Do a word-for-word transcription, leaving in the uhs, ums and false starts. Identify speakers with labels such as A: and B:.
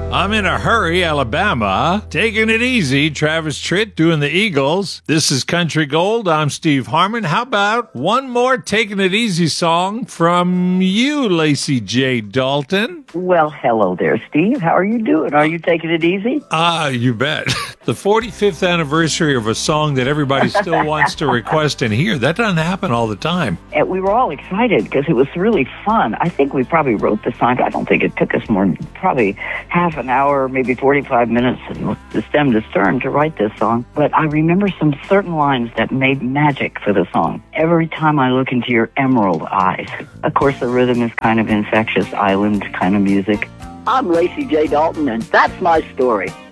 A: I'm in a hurry, Alabama. Taking it easy, Travis Tritt doing the Eagles. This is Country Gold. I'm Steve Harmon. How about one more Taking It Easy song from you, Lacey J. Dalton?
B: Well, hello there, Steve. How are you doing? Are you taking it easy?
A: Ah, you bet. The forty-fifth anniversary of a song that everybody still wants to request and hear. That doesn't happen all the time.
B: And we were all excited because it was really fun. I think we probably wrote the song. I don't think it took us more than probably half an hour, maybe forty-five minutes, to stem to stern to write this song. But I remember some certain lines that made magic for the song. Every time I look into your emerald eyes. Of course, the rhythm is kind of infectious island kind of music.
C: I'm Lacey J. Dalton, and that's my story.